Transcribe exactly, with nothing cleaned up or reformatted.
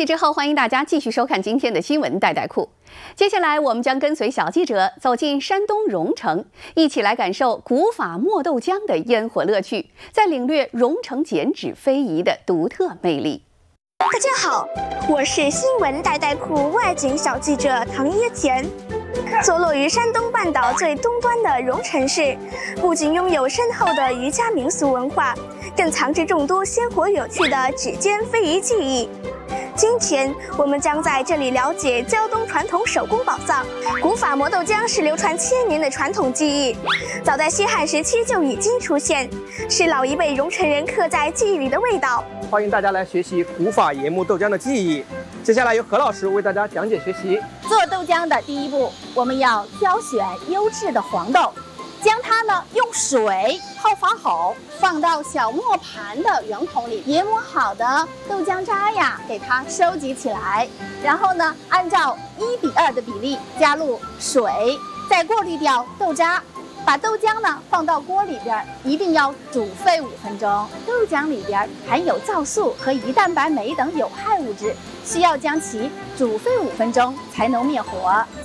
息之后，欢迎大家继续收看今天的新闻带带库。接下来，我们将跟随小记者走进山东荣成，一起来感受古法磨豆浆的烟火乐趣，再领略荣成剪纸非遗的独特魅力。 大家好，我是新闻带带库外景小记者唐椰田。坐落于山东半岛最东端的荣成市，不仅拥有深厚的渔家民俗文化，更藏着众多鲜活有趣的指尖非遗技艺。今天我们将在这里了解胶东传统手工宝藏。古法磨豆浆是流传千年的传统技艺，早在西汉时期就已经出现，是老一辈荣成人刻在记忆里的味道。 欢迎大家来学习古法研磨豆浆的技艺。接下来由何老师为大家讲解学习。 做豆浆的第一步，我们要挑选优质的黄豆，将它呢用水泡发好，放到小磨盘的圆筒里，研磨好的豆浆渣呀，给它收集起来，然后呢，按照一比二的比例加入水，再过滤掉豆渣。把豆浆呢放到锅里边，一定要煮沸五分钟。豆浆里边含有皂素和胰蛋白酶等有害物质，需要将其煮沸五分钟才能灭火。